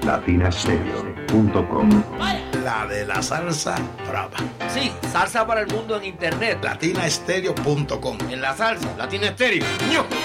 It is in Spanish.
latinastereo.com. La de la salsa brava. Sí, salsa para el mundo en internet. latinastereo.com. En la salsa, Latina Estéreo.